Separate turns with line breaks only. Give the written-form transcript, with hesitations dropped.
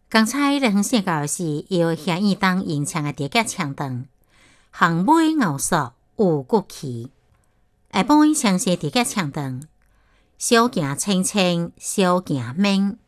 刚才咧分享到的是由夏义东演唱的潮剧唱段，红尾牛索有骨气。下晡详细潮剧唱段，小行清清，小行免。